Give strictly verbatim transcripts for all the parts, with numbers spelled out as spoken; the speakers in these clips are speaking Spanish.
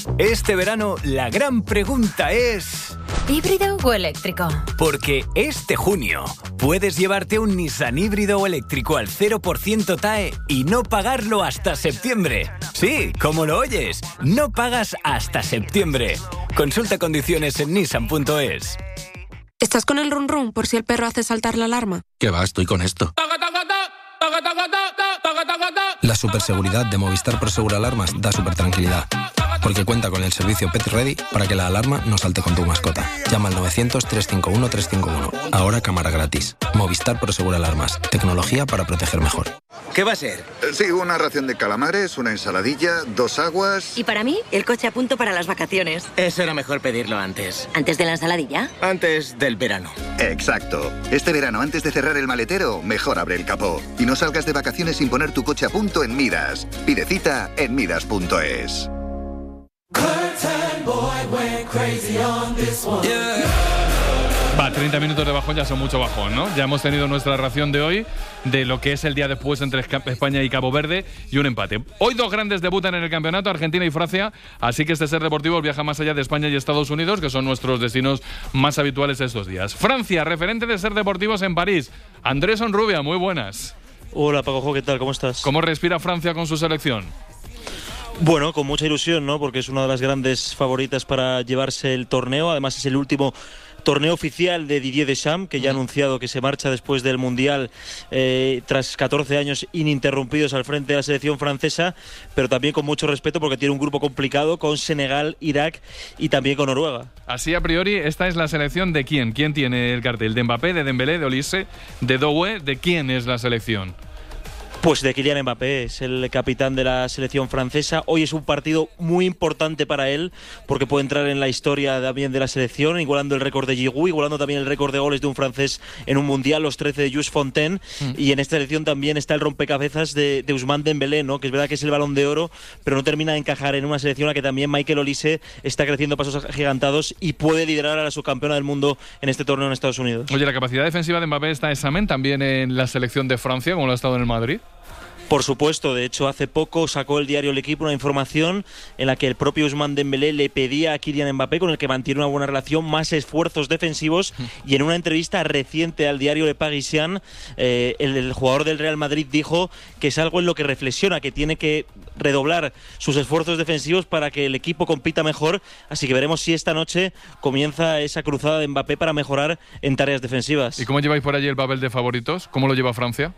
Este verano la gran pregunta es... ¿híbrido o eléctrico? Porque este junio puedes llevarte un Nissan híbrido o eléctrico al cero por ciento T A E y no pagarlo hasta septiembre. Sí, como lo oyes, no pagas hasta septiembre. Consulta condiciones en nissan punto es. ¿Estás con el run run por si el perro hace saltar la alarma? ¿Qué va? Estoy con esto. La superseguridad de Movistar Prosegur Alarmas da super tranquilidad. Porque cuenta con el servicio Pet Ready para que la alarma no salte con tu mascota. Llama al novecientos, trescientos cincuenta y uno, trescientos cincuenta y uno. Ahora cámara gratis. Movistar Prosegur Alarmas. Tecnología para proteger mejor. ¿Qué va a ser? Sí, una ración de calamares, una ensaladilla, dos aguas... Y para mí, el coche a punto para las vacaciones. Eso era mejor pedirlo antes. ¿Antes de la ensaladilla? Antes del verano. Exacto. Este verano, antes de cerrar el maletero, mejor abre el capó. Y no salgas de vacaciones sin poner tu coche a punto en Midas. Pide cita en midas punto es. Va, treinta minutos de bajón ya son mucho bajón, ¿no? Ya hemos tenido nuestra ración de hoy de lo que es el día después entre España y Cabo Verde y un empate. Hoy dos grandes debutan en el campeonato, Argentina y Francia, así que este Ser Deportivo viaja más allá de España y Estados Unidos, que son nuestros destinos más habituales estos días. Francia, referente de Ser Deportivos en París. Andrés Onrubia, muy buenas. Hola, Paco, ¿qué tal? ¿Cómo estás? ¿Cómo respira Francia con su selección? Bueno, con mucha ilusión, ¿no? Porque es una de las grandes favoritas para llevarse el torneo. Además, es el último torneo oficial de Didier Deschamps, que ya ha anunciado que se marcha después del Mundial eh, tras catorce años ininterrumpidos al frente de la selección francesa, pero también con mucho respeto porque tiene un grupo complicado con Senegal, Irak y también con Noruega. Así a priori, esta es la selección de quién. ¿Quién tiene el cartel? ¿De Mbappé, de Dembélé, de Olise, de Doué? ¿De quién es la selección? Pues de Kylian Mbappé, es el capitán de la selección francesa. Hoy es un partido muy importante para él porque puede entrar en la historia también de la selección, igualando el récord de Giroud, igualando también el récord de goles de un francés en un mundial, los trece de Jules Fontaine. Mm. Y en esta selección también está el rompecabezas de, de Ousmane Dembélé, ¿no? Que es verdad que es el Balón de Oro, pero no termina de encajar en una selección a la que también Michael Olise está creciendo pasos agigantados y puede liderar a la subcampeona del mundo en este torneo en Estados Unidos. Oye, la capacidad defensiva de Mbappé está examen también en la selección de Francia, como lo ha estado en el Madrid. Por supuesto, de hecho hace poco sacó el diario El Equipo una información en la que el propio Ousmane Dembélé le pedía a Kylian Mbappé, con el que mantiene una buena relación, más esfuerzos defensivos, y en una entrevista reciente al diario Le Parisien, eh, el, el jugador del Real Madrid dijo que es algo en lo que reflexiona, que tiene que redoblar sus esfuerzos defensivos para que el equipo compita mejor, así que veremos si esta noche comienza esa cruzada de Mbappé para mejorar en tareas defensivas. ¿Y cómo lleváis por allí el papel de favoritos? ¿Cómo lo lleva Francia?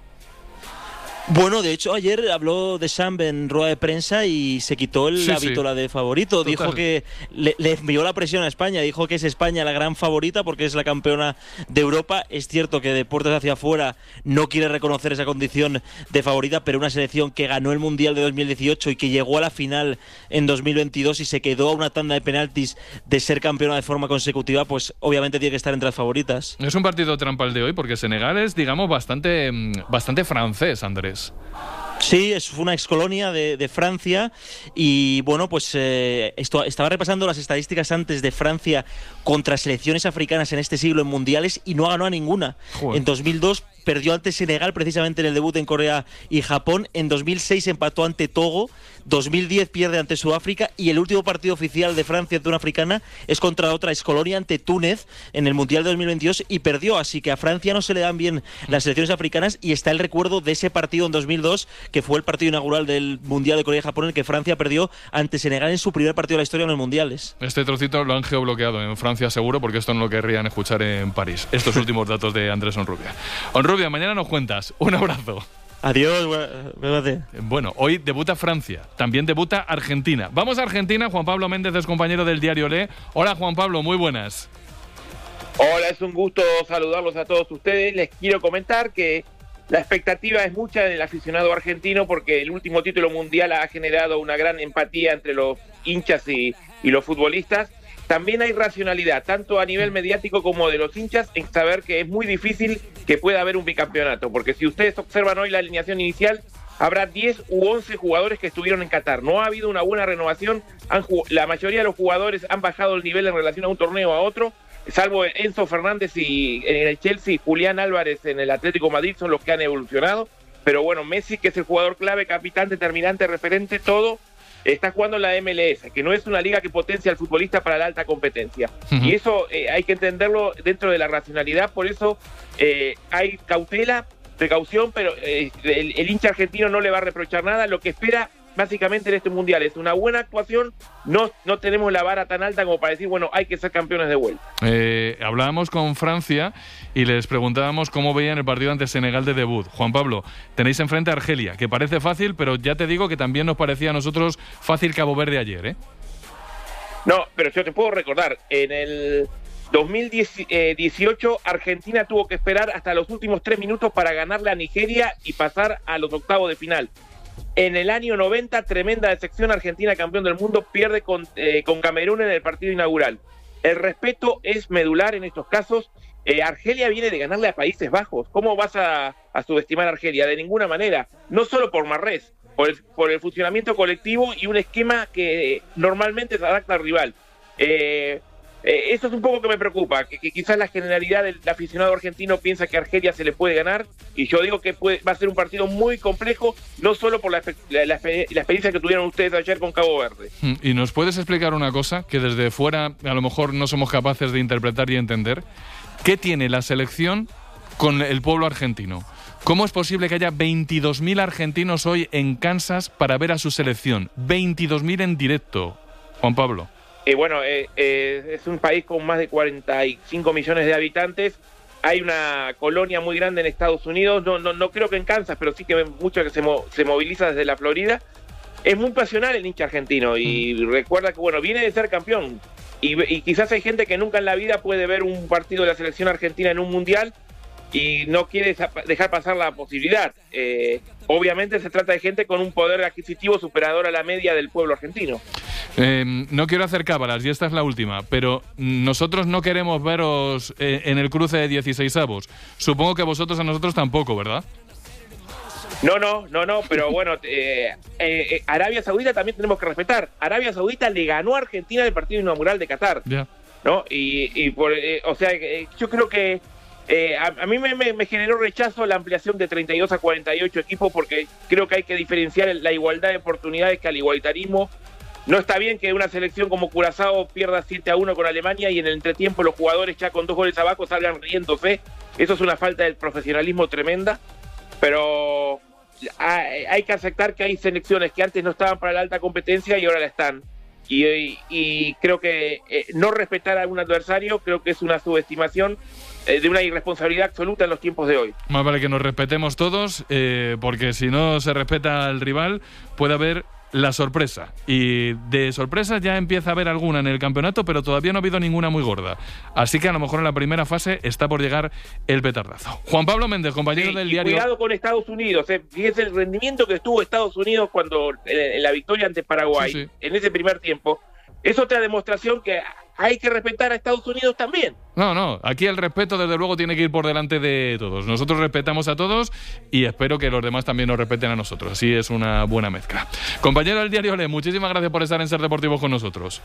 Bueno, de hecho ayer habló Deschamps en rueda de prensa y se quitó el sí, hábito sí. la de favorito. Total. Dijo que le, le envió la presión a España, dijo que es España la gran favorita porque es la campeona de Europa. Es cierto que de puertas hacia afuera no quiere reconocer esa condición de favorita, pero una selección que ganó el Mundial de dos mil dieciocho y que llegó a la final en dos mil veintidós y se quedó a una tanda de penaltis de ser campeona de forma consecutiva, pues obviamente tiene que estar entre las favoritas. Es un partido trampa el de hoy porque Senegal es, digamos, bastante, bastante francés, Andrés. Sí, es una excolonia de, de Francia y bueno, pues eh, esto, estaba repasando las estadísticas antes de Francia contra selecciones africanas en este siglo en mundiales y no ganó a ninguna. Joder. En dos mil dos perdió ante Senegal precisamente en el debut en Corea y Japón, en dos mil seis empató ante Togo, dos mil diez pierde ante Sudáfrica y el último partido oficial de Francia ante una africana es contra otra excolonia ante Túnez en el Mundial de dos mil veintidós y perdió, así que a Francia no se le dan bien las selecciones africanas y está el recuerdo de ese partido en dos mil dos que fue el partido inaugural del Mundial de Corea y Japón en el que Francia perdió ante Senegal en su primer partido de la historia en los mundiales. Este trocito lo han geobloqueado en Francia seguro porque esto no lo querrían escuchar en París. Estos últimos datos de Andrés Onrubia. Onrubia, mañana nos cuentas. Un abrazo. Adiós, gracias. Bueno, hoy debuta Francia, también debuta Argentina. Vamos a Argentina, Juan Pablo Méndez es compañero del diario Le. Hola Juan Pablo, muy buenas. Hola, es un gusto saludarlos a todos ustedes. Les quiero comentar que la expectativa es mucha del aficionado argentino porque el último título mundial ha generado una gran empatía entre los hinchas y, y los futbolistas. También hay racionalidad, tanto a nivel mediático como de los hinchas, en saber que es muy difícil que pueda haber un bicampeonato, porque si ustedes observan hoy la alineación inicial, habrá diez u once jugadores que estuvieron en Qatar. No ha habido una buena renovación, han, la mayoría de los jugadores han bajado el nivel en relación a un torneo a otro, salvo Enzo Fernández y en el Chelsea, Julián Álvarez en el Atlético de Madrid son los que han evolucionado, pero bueno, Messi, que es el jugador clave, capitán, determinante, referente, todo, está jugando en la M L S, que no es una liga que potencia al futbolista para la alta competencia. Uh-huh. Y eso eh, hay que entenderlo dentro de la racionalidad, por eso eh, hay cautela, precaución, pero eh, el, el hincha argentino no le va a reprochar nada. Lo que espera básicamente en este mundial es una buena actuación. No, no tenemos la vara tan alta como para decir, bueno, hay que ser campeones de vuelta. Eh, hablábamos con Francia y les preguntábamos cómo veían el partido ante Senegal de debut. Juan Pablo, tenéis enfrente a Argelia, que parece fácil, pero ya te digo que también nos parecía a nosotros fácil Cabo Verde ayer, ¿eh? No, pero yo te puedo recordar, en el dos mil dieciocho Argentina tuvo que esperar hasta los últimos tres minutos para ganarle a Nigeria y pasar a los octavos de final. En el año noventa, tremenda decepción, Argentina campeón del mundo, pierde con, eh, con Camerún en el partido inaugural. El respeto es medular en estos casos. Eh, Argelia viene de ganarle a Países Bajos. ¿Cómo vas a, a subestimar a Argelia? De ninguna manera. No solo por Marrés, por el, por el funcionamiento colectivo y un esquema que normalmente se adapta al rival. Eh, Eh, eso es un poco que me preocupa, que, que quizás la generalidad del aficionado argentino piensa que a Argelia se le puede ganar, y yo digo que puede, va a ser un partido muy complejo, no solo por la, la, la, la experiencia que tuvieron ustedes ayer con Cabo Verde. ¿Y nos puedes explicar una cosa que desde fuera a lo mejor no somos capaces de interpretar y entender? ¿Qué tiene la selección con el pueblo argentino? ¿Cómo es posible que haya veintidós mil argentinos hoy en Kansas para ver a su selección? veintidós mil en directo, Juan Pablo. Eh, bueno, eh, eh, es un país con más de cuarenta y cinco millones de habitantes. Hay una colonia muy grande en Estados Unidos. No, no, no creo que en Kansas, pero sí que ven mucho que se, mo- se moviliza desde la Florida. Es muy pasional el hincha argentino y mm. recuerda que, bueno, viene de ser campeón. Y, y quizás hay gente que nunca en la vida puede ver un partido de la selección argentina en un mundial y no quiere dejar pasar la posibilidad. Eh, obviamente se trata de gente con un poder adquisitivo superador a la media del pueblo argentino. Eh, no quiero hacer cábalas, y esta es la última, pero nosotros no queremos veros eh, en el cruce de dieciseisavos. Supongo que vosotros a nosotros tampoco, ¿verdad? No, no, no, no, pero bueno, eh, eh, Arabia Saudita también tenemos que respetar. Arabia Saudita le ganó a Argentina en el partido inaugural de Qatar, yeah. ¿no? Y, y por, eh, o sea, eh, yo creo que Eh, a, a mí me, me, me generó rechazo la ampliación de treinta y dos a cuarenta y ocho equipos, porque creo que hay que diferenciar la igualdad de oportunidades que al igualitarismo. No está bien que una selección como Curazao pierda siete a uno con Alemania y en el entretiempo los jugadores ya con dos goles abajo salgan riéndose. Eso es una falta de profesionalismo tremenda, pero hay, hay que aceptar que hay selecciones que antes no estaban para la alta competencia y ahora la están. Y, y, y creo que eh, no respetar a un adversario creo que es una subestimación eh, de una irresponsabilidad absoluta en los tiempos de hoy. Más vale que nos respetemos todos, eh, porque si no se respeta al rival puede haber la sorpresa. Y de sorpresas ya empieza a haber alguna en el campeonato, pero todavía no ha habido ninguna muy gorda. Así que a lo mejor en la primera fase está por llegar el petardazo. Juan Pablo Méndez, compañero sí, del y diario... Cuidado con Estados Unidos. Eh. Fíjese el rendimiento que estuvo Estados Unidos cuando en la victoria ante Paraguay, sí, sí. en ese primer tiempo. Es otra demostración que hay que respetar a Estados Unidos también. No, no, aquí el respeto desde luego tiene que ir por delante de todos. Nosotros respetamos a todos y espero que los demás también nos respeten a nosotros. Así es una buena mezcla. Compañero del diario Le, muchísimas gracias por estar en Ser Deportivo con nosotros.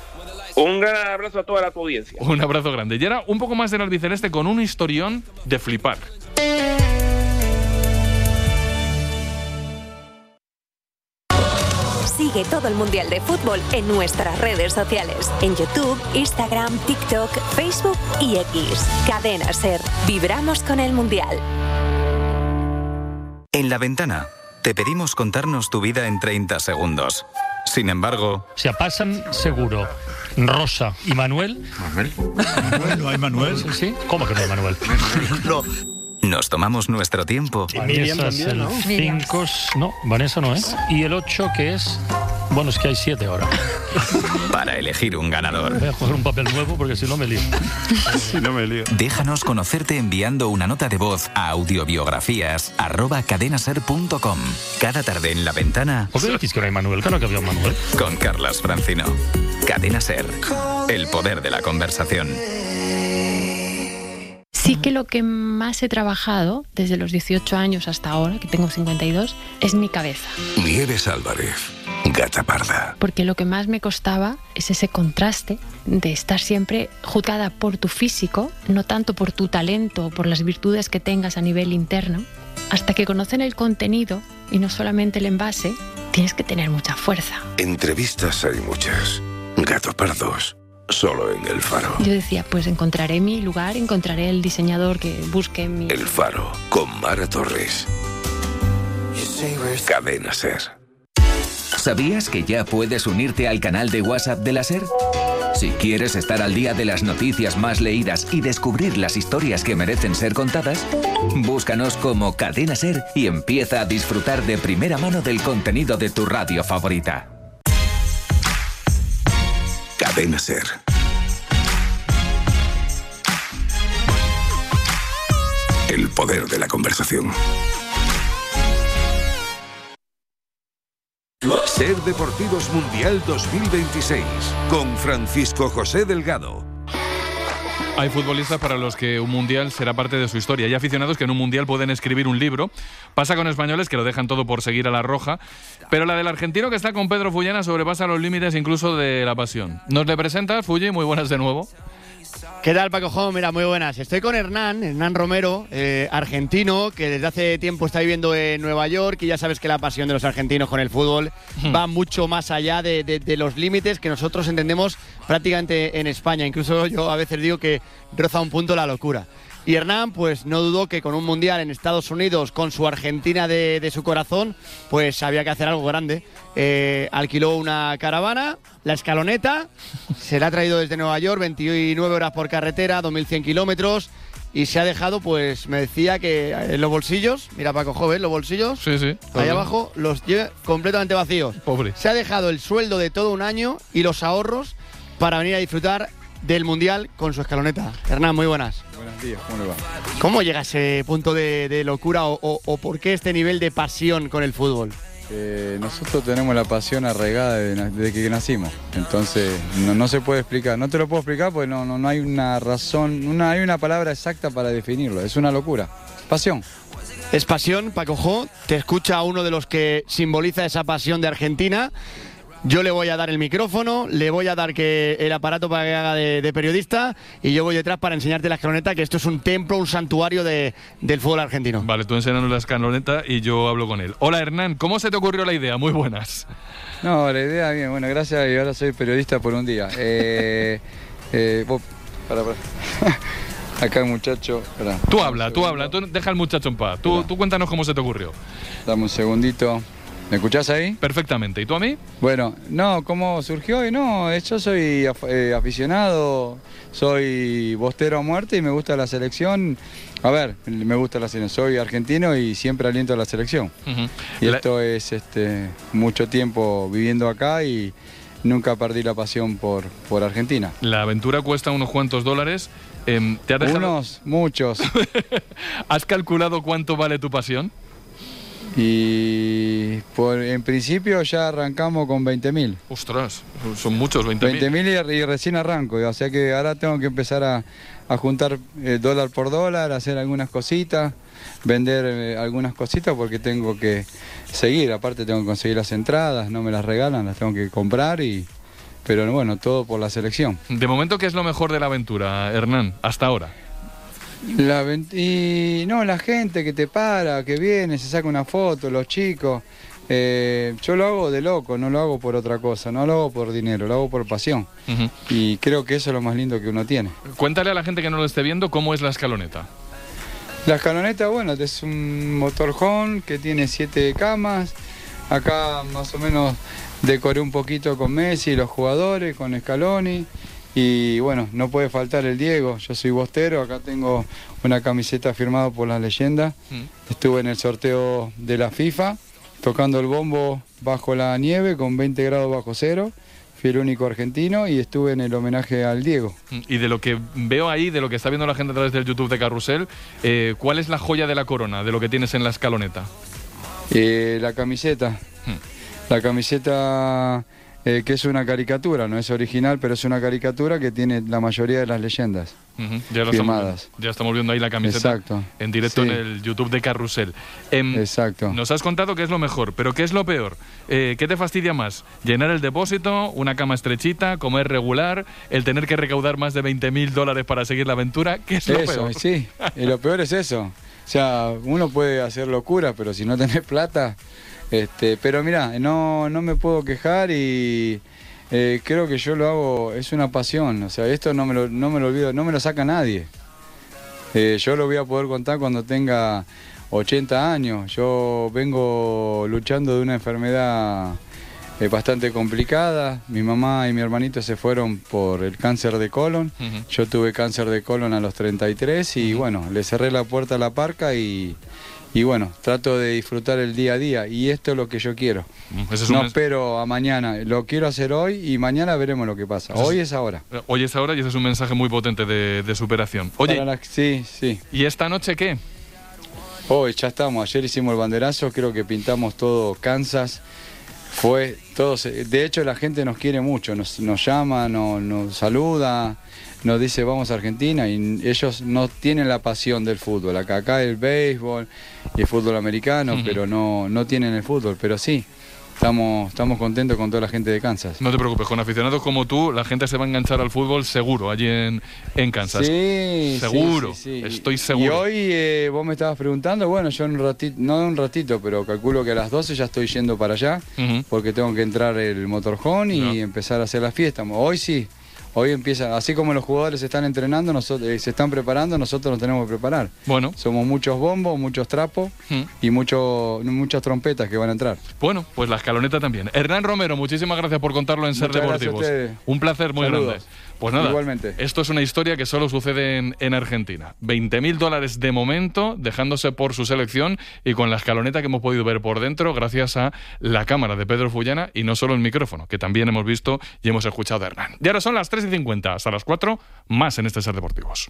Un gran abrazo a toda la tu audiencia. Un abrazo grande. Y ahora un poco más del albiceleste con un historión de flipar. Sigue todo el Mundial de Fútbol en nuestras redes sociales. En YouTube, Instagram, TikTok, Facebook y X. Cadena Ser. Vibramos con el Mundial. En La Ventana, te pedimos contarnos tu vida en treinta segundos. Sin embargo... Se pasan seguro Rosa y Manuel. ¿Manuel? ¿Manuel? ¿No hay Manuel? Sí, sí. ¿Cómo que no hay Manuel? No. Nos tomamos nuestro tiempo. Vanessa es el cinco, no, Vanessa no es. Y el ocho, que es... Bueno, es que hay siete ahora. Para elegir un ganador. Voy a coger un papel nuevo porque si no me lío. Si no me lío. Déjanos conocerte enviando una nota de voz a audiobiografías arroba cadenaser punto com. Cada tarde en La Ventana... ¿Por qué decís que no hay Manuel? Claro que había un Manuel. Con Carlas Francino. Cadena Ser. El poder de la conversación. Sí que lo que más he trabajado desde los dieciocho años hasta ahora, que tengo cincuenta y dos, es mi cabeza. Nieves Álvarez, Gata Parda. Porque lo que más me costaba es ese contraste de estar siempre juzgada por tu físico, no tanto por tu talento o por las virtudes que tengas a nivel interno, hasta que conocen el contenido y no solamente el envase, tienes que tener mucha fuerza. Entrevistas hay muchas. Gatopardos, solo en El Faro. Yo decía, pues encontraré mi lugar, encontraré el diseñador que busque mi... El Faro, con Mara Torres. Cadena Ser. ¿Sabías que ya puedes unirte al canal de WhatsApp de la SER? Si quieres estar al día de las noticias más leídas y descubrir las historias que merecen ser contadas, búscanos como Cadena Ser y empieza a disfrutar de primera mano del contenido de tu radio favorita. Cadena Ser. El poder de la conversación. Ser Deportivos Mundial dos mil veintiséis con Francisco José Delgado. Hay futbolistas para los que un mundial será parte de su historia. Hay aficionados que en un mundial pueden escribir un libro. Pasa con españoles que lo dejan todo por seguir a la roja. Pero la del argentino que está con Pedro Fullana sobrepasa los límites incluso de la pasión. ¿Nos le presentas, Fulli? Muy buenas de nuevo. ¿Qué tal, Paco Jo? Mira, muy buenas. Estoy con Hernán, Hernán Romero, eh, argentino, que desde hace tiempo está viviendo en Nueva York y ya sabes que la pasión de los argentinos con el fútbol hmm. va mucho más allá de, de, de los límites que nosotros entendemos prácticamente en España. Incluso yo a veces digo que roza un punto la locura. Y Hernán, pues no dudó que con un mundial en Estados Unidos, con su Argentina de, de su corazón, pues había que hacer algo grande. Eh, alquiló una caravana, la Escaloneta, se la ha traído desde Nueva York, veintinueve horas por carretera, dos mil cien kilómetros, y se ha dejado, pues me decía que en los bolsillos, mira Paco Joven, los bolsillos, sí, sí, ahí abajo, los lleva completamente vacíos. Pobre. Se ha dejado el sueldo de todo un año y los ahorros para venir a disfrutar del mundial con su Escaloneta. Hernán, muy buenas. Buenos días, ¿cómo le va? ¿Cómo llega a ese punto de, de locura o, o, o por qué este nivel de pasión con el fútbol? Eh, nosotros tenemos la pasión arraigada desde, desde que nacimos, entonces no, no se puede explicar, no te lo puedo explicar porque no, no, no hay una razón, una, hay una palabra exacta para definirlo, es una locura, pasión. Es pasión, Paco Jo, te escucha uno de los que simboliza esa pasión de Argentina. Yo le voy a dar el micrófono, le voy a dar que el aparato para que haga de, de periodista y yo voy detrás para enseñarte la escaloneta, que esto es un templo, un santuario de, del fútbol argentino. Vale, tú enséñanos la escaloneta y yo hablo con él. Hola Hernán, ¿cómo se te ocurrió la idea? Muy buenas. No, la idea, bien, bueno, gracias y ahora soy periodista por un día. Eh, eh, vos, para, para. Acá el muchacho... Espera, tú habla, tú habla, tú deja al muchacho en paz. Tú, tú cuéntanos cómo se te ocurrió. Dame un segundito. ¿Me escuchás ahí? Perfectamente. ¿Y tú a mí? Bueno, no, ¿cómo surgió? No, yo soy eh, aficionado, soy bostero a muerte y me gusta la selección. A ver, me gusta la selección, soy argentino y siempre aliento a la selección. Uh-huh. Y la... esto es este, mucho tiempo viviendo acá y nunca perdí la pasión por, por Argentina. La aventura cuesta unos cuantos dólares. Eh, ¿te has dejado... Unos, muchos. ¿Has calculado cuánto vale tu pasión? Y por, en principio ya arrancamos con veinte mil. Ostras, son muchos, veinte mil. veinte mil y, y recién arranco, o sea que ahora tengo que empezar a, a juntar eh, dólar por dólar, hacer algunas cositas, vender eh, algunas cositas porque tengo que seguir, aparte tengo que conseguir las entradas, no me las regalan, las tengo que comprar y... Pero bueno, todo por la selección. De momento, ¿qué es lo mejor de la aventura, Hernán, hasta ahora? La, y no, la gente que te para, que viene, se saca una foto, los chicos. Eh, yo lo hago de loco, no lo hago por otra cosa, no lo hago por dinero, lo hago por pasión. Uh-huh. Y creo que eso es lo más lindo que uno tiene. Cuéntale a la gente que no lo esté viendo cómo es la escaloneta. La escaloneta, bueno, es un motorhome que tiene siete camas. Acá más o menos decoré un poquito con Messi, los jugadores, con Scaloni. Y bueno, no puede faltar el Diego, yo soy bostero, acá tengo una camiseta firmada por las leyendas. Mm. Estuve en el sorteo de la FIFA, tocando el bombo bajo la nieve con veinte grados bajo cero. Fui el único argentino y estuve en el homenaje al Diego. Y de lo que veo ahí, de lo que está viendo la gente a través del YouTube de Carrusel, eh, ¿cuál es la joya de la corona, de lo que tienes en la escaloneta? Eh, la camiseta. Mm. La camiseta... Eh, que es una caricatura, no es original, pero es una caricatura que tiene la mayoría de las leyendas uh-huh. ya firmadas. Estamos, ya estamos viendo ahí la camiseta. Exacto. En directo sí. en el YouTube de Carrusel. Eh, Exacto. Nos has contado qué es lo mejor, pero ¿qué es lo peor? Eh, ¿Qué te fastidia más? ¿Llenar el depósito, una cama estrechita, comer regular, el tener que recaudar más de veinte mil dólares para seguir la aventura? ¿Qué es lo eso, peor? Sí, y lo peor es eso. O sea, uno puede hacer locura, pero si no tenés plata... Este, pero mira, no, no me puedo quejar y eh, creo que yo lo hago, es una pasión, o sea, esto no me lo, no me lo olvido, no me lo saca nadie. Eh, yo lo voy a poder contar cuando tenga ochenta años. Yo vengo luchando de una enfermedad eh, bastante complicada. Mi mamá y mi hermanito se fueron por el cáncer de colon. Uh-huh. Yo tuve cáncer de colon a los treinta y tres y uh-huh. bueno, le cerré la puerta a la parca y... Y bueno, trato de disfrutar el día a día y esto es lo que yo quiero. Es no mes... espero a mañana, lo quiero hacer hoy y mañana veremos lo que pasa. Hoy es ahora. Hoy es ahora y ese es un mensaje muy potente de, de superación. Oye, la... sí, sí. ¿Y esta noche qué? Hoy ya estamos, ayer hicimos el banderazo, creo que pintamos todo Kansas. Fue todo, de hecho la gente nos quiere mucho, nos, nos llama, nos, nos saluda, nos dice vamos a Argentina y ellos no tienen la pasión del fútbol. Acá, acá el béisbol y el fútbol americano, uh-huh. pero no, no tienen el fútbol, pero sí. Estamos, estamos contentos con toda la gente de Kansas. No te preocupes, con aficionados como tú, la gente se va a enganchar al fútbol seguro, allí en, en Kansas. Sí, seguro, sí, sí, sí. Estoy seguro. Y hoy eh, vos me estabas preguntando, bueno, yo en un ratito, no un ratito, pero calculo que a las doce ya estoy yendo para allá, uh-huh. porque tengo que entrar el motorhome y no. empezar a hacer la fiesta. Hoy sí. Hoy empieza, así como los jugadores se están entrenando, nosotros, eh, se están preparando, nosotros nos tenemos que preparar. Bueno. Somos muchos bombos, muchos trapos mm. y mucho, muchas trompetas que van a entrar. Bueno, pues la escaloneta también. Hernán Romero, muchísimas gracias por contarlo en Ser Deportivos. Un placer muy Saludos. grande. Pues nada, igualmente. Esto es una historia que solo sucede en, en Argentina. veinte mil dólares de momento, dejándose por su selección y con la escaloneta que hemos podido ver por dentro gracias a la cámara de Pedro Fullana y no solo el micrófono, que también hemos visto y hemos escuchado a Hernán. Y ahora son las tres y cincuenta, hasta las cuatro, más en este Ser Deportivos.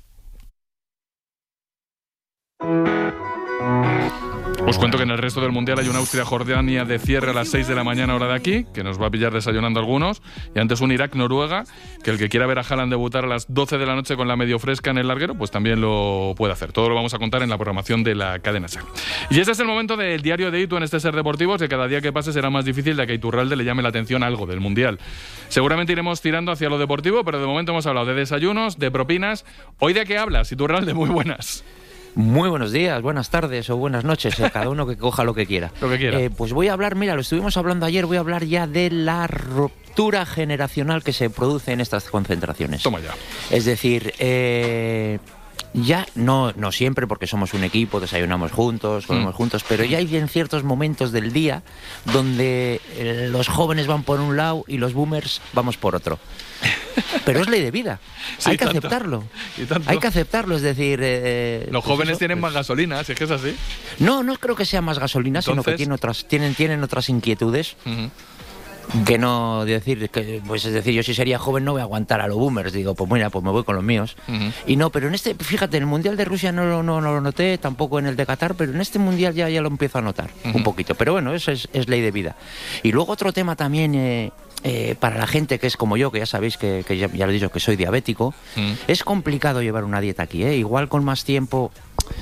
Os cuento que en el resto del Mundial hay una Austria-Jordania de cierre a las seis de la mañana hora de aquí, que nos va a pillar desayunando algunos, y antes un Irak-Noruega, que el que quiera ver a Haaland debutar a las doce de la noche con la medio fresca en el larguero, pues también lo puede hacer. Todo lo vamos a contar en la programación de la cadena SER. Y este es el momento del diario de Itu en este Ser Deportivos, que cada día que pase será más difícil de que a Iturralde le llame la atención algo del Mundial. Seguramente iremos tirando hacia lo deportivo, pero de momento hemos hablado de desayunos, de propinas. ¿Hoy de qué hablas, Iturralde? Muy buenas. Muy buenos días, buenas tardes o buenas noches, eh, cada uno que coja lo que quiera. Lo que quiera. Eh, pues voy a hablar, mira, lo estuvimos hablando ayer, voy a hablar ya de la ruptura generacional que se produce en estas concentraciones. Toma ya. Es decir, eh, ya, no, no siempre, porque somos un equipo, desayunamos juntos, comemos mm. juntos, pero ya hay en ciertos momentos del día donde eh, los jóvenes van por un lado y los boomers vamos por otro. Pero es ley de vida. Sí, hay que tanto, aceptarlo. Y tanto. Hay que aceptarlo, es decir... Eh, los pues jóvenes eso, tienen pues, más gasolina, si es que es así. No, no creo que sea más gasolina, Entonces... sino que tienen otras, tienen, tienen otras inquietudes. Uh-huh. Que no decir, que, pues es decir, yo si sería joven no voy a aguantar a los boomers, digo, pues mira, pues me voy con los míos. Uh-huh. Y no, pero en este, fíjate, en el Mundial de Rusia no, no, no lo noté, tampoco en el de Qatar, pero en este Mundial ya, ya lo empiezo a notar, uh-huh. un poquito. Pero bueno, eso es, es ley de vida. Y luego otro tema también... Eh, Eh, para la gente que es como yo, que ya sabéis que, que ya, ya lo he dicho, que soy diabético, mm. es complicado llevar una dieta aquí, ¿eh? Igual con más tiempo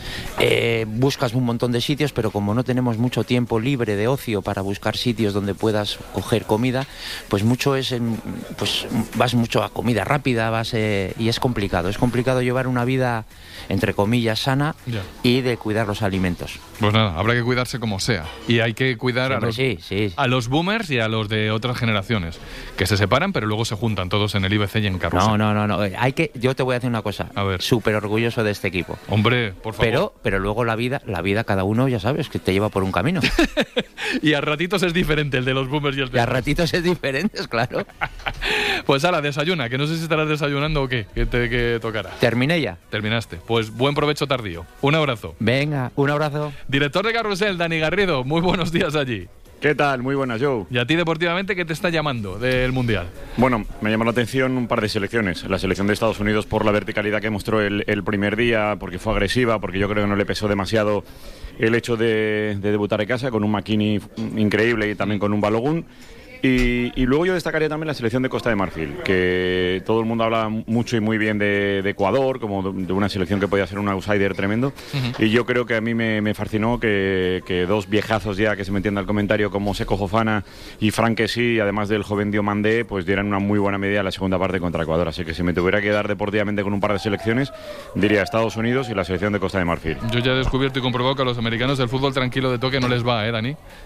eh, buscas un montón de sitios, pero como no tenemos mucho tiempo libre de ocio para buscar sitios donde puedas coger comida, pues mucho es en, pues vas mucho a comida rápida, vas eh, y es complicado, es complicado llevar una vida entre comillas sana yeah. y de cuidar los alimentos. Pues nada, habrá que cuidarse como sea y hay que cuidar a los, sí, sí. a los boomers y a los de otras generaciones que se separan pero luego se juntan todos en el I B C y en Carrusel. No, no, no, no. Hay que, yo te voy a decir una cosa, a ver. Súper orgulloso de este equipo. Hombre, por favor. Pero, pero luego la vida, la vida cada uno ya sabes que te lleva por un camino. Y a ratitos es diferente el de los boomers y el de... Y a ratitos es diferente, claro. Pues ala, desayuna, que no sé si estarás desayunando o qué, que te que tocará. Terminé ya. Terminaste. Pues buen provecho tardío. Un abrazo. Venga, un abrazo. Director de Carrusel, Dani Garrido, muy buenos días allí. ¿Qué tal? Muy buenas, Joe. ¿Y a ti deportivamente qué te está llamando del Mundial? Bueno, me llama la atención un par de selecciones. La selección de Estados Unidos por la verticalidad que mostró el, el primer día, porque fue agresiva, porque yo creo que no le pesó demasiado el hecho de, de debutar en casa con un McKinney increíble y también con un Balogun. Y, y luego yo destacaría también la selección de Costa de Marfil, que todo el mundo habla mucho y muy bien de, de Ecuador, como de, de una selección que podía ser un outsider tremendo. Uh-huh. Y yo creo que a mí me, me fascinó que, que dos viejazos ya, que se me entienda el comentario, como Seko Fofana y Frank Kessie, además del joven Diomandé, pues dieran una muy buena medida en la segunda parte contra Ecuador. Así que si me tuviera que dar deportivamente con un par de selecciones, diría Estados Unidos y la selección de Costa de Marfil. Yo ya he descubierto y comprobado que a los americanos el fútbol tranquilo de toque no les va, ¿eh, Dani?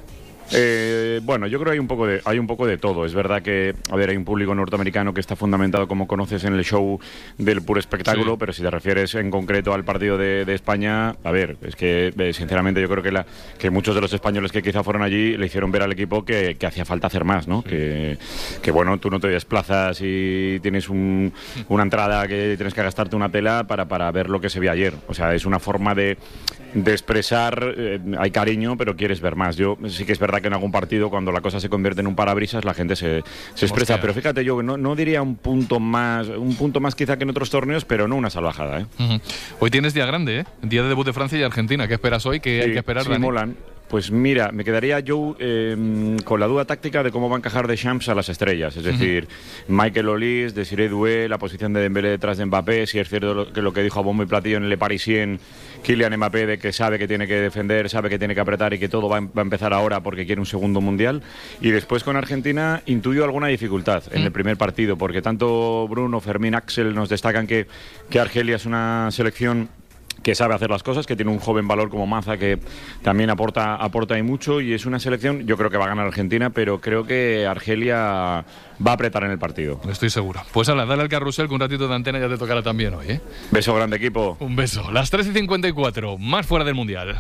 Eh, bueno, yo creo que hay un poco de hay un poco de todo. Es verdad que, a ver, hay un público norteamericano que está fundamentado, como conoces, en el show del puro espectáculo, sí. Pero si te refieres en concreto al partido de, de España, a ver, es que eh, sinceramente yo creo que, la, que muchos de los españoles que quizá fueron allí le hicieron ver al equipo que, que hacía falta hacer más, ¿no? Sí. Que, que bueno, tú no te desplazas y tienes un, una entrada que tienes que gastarte una tela para, para ver lo que se vio ayer. O sea, es una forma de, de expresar, eh, hay cariño, pero quieres ver más. Yo sí que es verdad que en algún partido, cuando la cosa se convierte en un parabrisas, la gente se, se expresa. Pero fíjate, yo no, no diría un punto más, un punto más quizá que en otros torneos, pero no una salvajada, ¿eh? Uh-huh. Hoy tienes día grande, ¿eh? Día de debut de Francia y Argentina. ¿Qué esperas hoy? ¿Qué sí, hay que esperar, sí, Dani? molan. Pues mira, me quedaría yo eh, con la duda táctica de cómo va a encajar Deschamps a las estrellas. Es decir, uh-huh. Michael Olise, Desiré Doué, la posición de Dembélé detrás de Mbappé. Si es cierto lo, que lo que dijo a bombo y platillo en Le Parisien, Kylian Mbappé, de que sabe que tiene que defender, sabe que tiene que apretar y que todo va, va a empezar ahora porque quiere un segundo mundial. Y después con Argentina intuyo alguna dificultad en uh-huh. el primer partido, porque tanto Bruno, Fermín, Axel nos destacan que, que Argelia es una selección que sabe hacer las cosas, que tiene un joven valor como Maza, que también aporta aporta y mucho, y es una selección, yo creo que va a ganar Argentina, pero creo que Argelia va a apretar en el partido. Estoy seguro. Pues ala, dale al carrusel, que un ratito de antena ya te tocará también hoy, ¿eh? Beso grande, equipo. Un beso. Las tres y cincuenta y cuatro, más fuera del Mundial.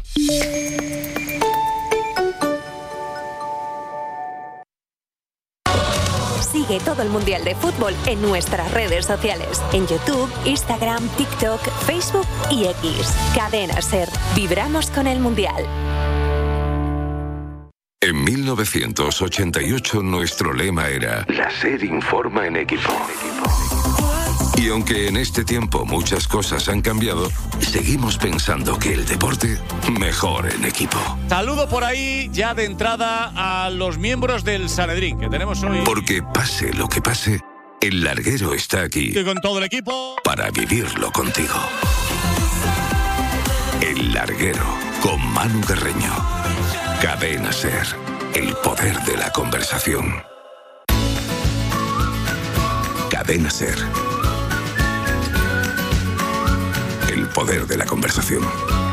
Sigue todo el Mundial de Fútbol en nuestras redes sociales. En YouTube, Instagram, TikTok, Facebook y X. Cadena SER. Vibramos con el Mundial. En mil novecientos ochenta y ocho nuestro lema era La SER informa en equipo. Y aunque en este tiempo muchas cosas han cambiado, seguimos pensando que el deporte mejor en equipo. Saludo por ahí ya de entrada a los miembros del Sanedrín que tenemos hoy. Porque pase lo que pase, el larguero está aquí. Y con todo el equipo. Para vivirlo contigo. El larguero con Manu Carreño. Cadena SER. El poder de la conversación. Cadena SER. El poder de la conversación.